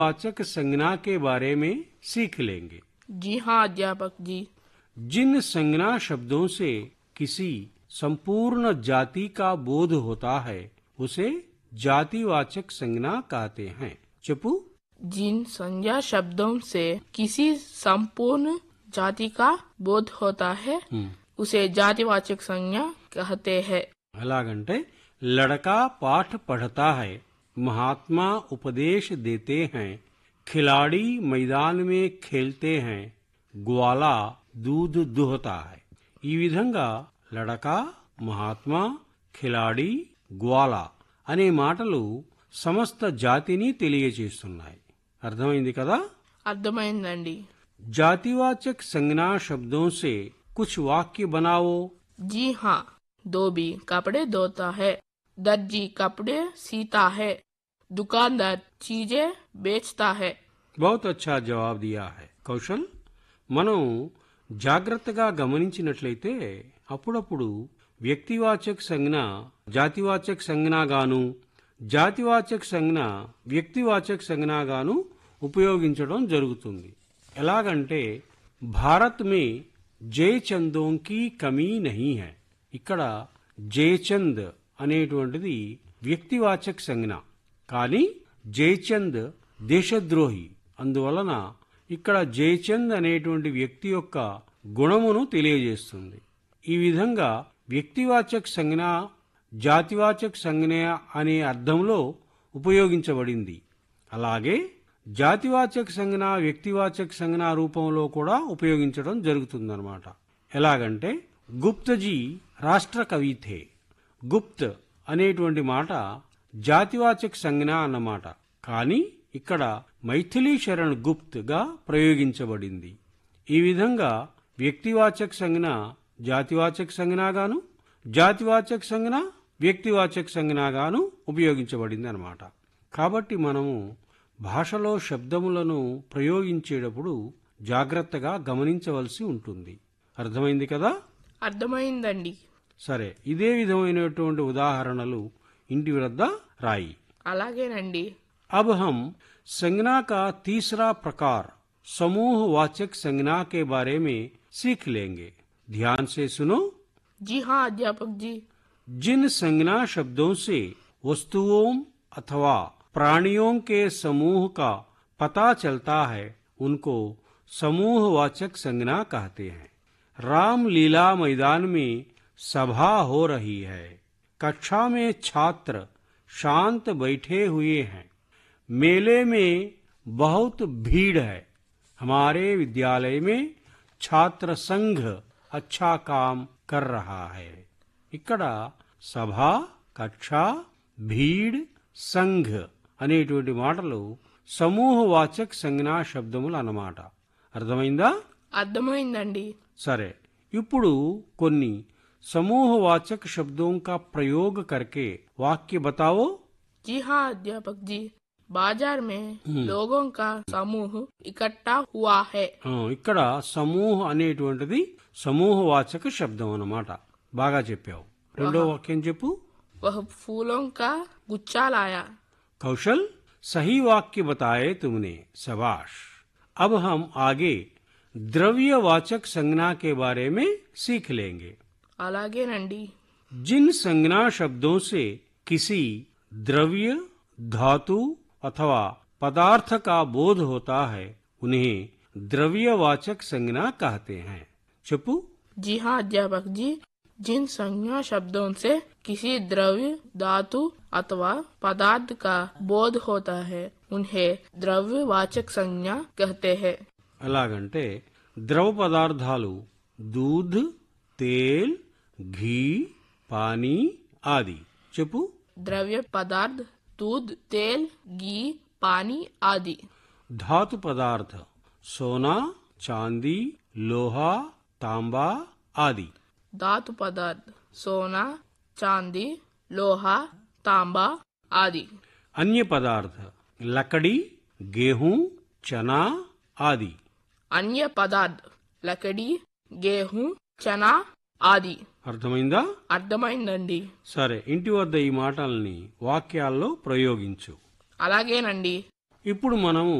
वाचक संज्ञा के बारे में सीख लेंगे। जी हाँ अध्यापक जी। जिन संज्ञा शब्दों से किसी संपूर्ण जाति का बोध होता है उसे जातिवाचक संज्ञा कहते हैं। चपू। जिन संज्ञा शब्दों से किसी संपूर्ण जाति का बोध होता है उसे जातिवाचक संज्ञा कहते हैं। అలాగంటే लड़का पाठ पढ़ता है, महात्मा उपदेश देते हैं, खिलाड़ी मैदान में खेलते हैं, ग्वाला दूध दुहता है। ఈ విధంగా లడక, మహాత్మా, ఖిలాడి, గ్వాల అనే మాటలు సమస్త జాతిని తెలియజేస్తున్నాయి। అర్థమైంది కదా? అర్థమైందండి। जातिवाचक संज्ञा शब्दों से कुछ वाक्य बनाओ। जी हाँ, धोबी कपड़े धोता है, दर्जी कपड़े सीता है, दुकानदार चीजें बेचता है। बहुत अच्छा जवाब दिया है కౌశల్। మనం జాగ్రత్తగా గమనించినట్లయితే అప్పుడప్పుడు వ్యక్తివాచక సంజ్ఞ జాతివాచక సంజ్ఞగాను, జాతివాచక సంజ్ఞ వ్యక్తివాచక సంజ్ఞగాను ఉపయోగించడం జరుగుతుంది। ఎలాగంటే భారత్ మే జయచందోं की కమీ నహీ హై। ఇక్కడ జయచంద్ అనేటువంటిది వ్యక్తివాచక సంజ్ఞ, కానీ జయచంద్ దేశద్రోహి, అందువలన ఇక్కడ జయచంద్ అనేటువంటి వ్యక్తి యొక్క గుణమును తెలియజేస్తుంది। ఈ విధంగా వ్యక్తివాచక సంజ్ఞ జాతివాచక సంజ్ఞ అనే అర్థంలో ఉపయోగించబడింది। అలాగే జాతివాచక సంజ్ఞ వ్యక్తివాచక సంజ్ఞ రూపంలో కూడా ఉపయోగించడం జరుగుతుందన్నమాట। ఎలాగంటే గుప్తజీ రాష్ట్ర కవి థే। గుప్త్ అనేటువంటి మాట జాతివాచక సంజ్ఞ అన్నమాట, కానీ ఇక్కడ మైథిలీ శరణ్ గుప్త్ గా ప్రయోగించబడింది। ఈ విధంగా వ్యక్తివాచక సంజ్ఞ జాతివాచక సంజ్ఞగాను, జాతివాచక సంజ్ఞ వ్యక్తివాచక సంజ్ఞగాను ఉపయోగించబడింది అన్నమాట। కాబట్టి మనము భాషలో శబ్దములను ప్రయోగించేటప్పుడు జాగ్రత్తగా గమనించవలసి ఉంటుంది। అర్థమైంది కదా? అర్థమైందండి। సరే, ఇదే విధమైనటువంటి ఉదాహరణలు ఇంటి వద్ద రాయి। అలాగేనండి। अब हम संज्ञा का तीसरा प्रकार समूहवाचक संज्ञा के बारे में सीख लेंगे। ध्यान से सुनो। जी हाँ अध्यापक जी। जिन संज्ञा शब्दों से वस्तुओं अथवा प्राणियों के समूह का पता चलता है उनको समूहवाचक संज्ञा कहते हैं। रामलीला मैदान में सभा हो रही है। कक्षा में छात्र शांत बैठे हुए हैं। मेले में बहुत भीड़ है। हमारे विद्यालय में छात्र संघ अच्छा काम कर रहा है। ఇక్కడ సభ, కక్ష, భీడ్, సంఘ్ అనేటువంటి మాటలు సమూహవాచక సంజ్ఞా శబ్దములు అన్నమాట। అర్థమైందా? అర్థమైందండి। సరే, ఇప్పుడు కొన్ని समूहवाचक शब्दों का प्रयोग करके वाक्य बताओ। जी हाँ अध्यापक जी। बाजार में लोगों का समूह इकट्ठा हुआ है। ఇక్కడ సమూహ అనేటువంటిది సమూహవాచక శబ్దం అన్నమాట। బాగా చెప్పావు। రెండో వాక్యం చెప్పు। वह फूलों का गुच्छा लाया। कौशल, सही वाक्य बताए तुमने, शाबाश। अब हम आगे द्रव्यवाचक संज्ञा के बारे में सीख लेंगे। అలాగేనండి। जिन संज्ञा शब्दों से किसी द्रव्य, धातु अथवा पदार्थ का बोध होता है उन्हें द्रव्यवाचक संज्ञा कहते हैं। चप्पू। जी हाँ अध्यापक जी। जिन संज्ञा शब्दों से किसी द्रव्य, धातु अथवा पदार्थ का बोध होता है उन्हें द्रव्यवाचक संज्ञा कहते हैं। అలాగంటే ద్రవ పదార్థాలు दूध, तेल, घी, पानी आदि। చెప్పు। द्रव्य पदार्थ दूध, तेल, घी, पानी आदि। धातु पदार्थ सोना, चांदी, लोहा, तांबा आदि। धातु पदार्थ सोना, चांदी, लोहा, तांबा आदि। अन्य पदार्थ लकड़ी, गेहूं, चना आदि। अन्य पदार्थ लकड़ी, गेहूं, चना ఆది। అర్థమైందా? అర్థమైందండి। సరే, ఇంటి వద్ద ఈ మాటల్ని వాక్యాల్లో ప్రయోగించు। అలాగేనండి। ఇప్పుడు మనము